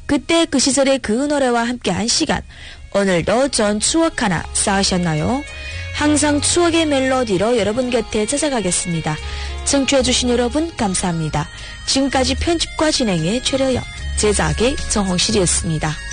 그때 그 시절의 그 노래와 함께한 시간, 오늘도 전 추억 하나 쌓으셨나요? 항상 추억의 멜로디로 여러분 곁에 찾아가겠습니다. 청취해주신 여러분 감사합니다. 지금까지 편집과 진행의 최려영, 제작의 정홍실이었습니다.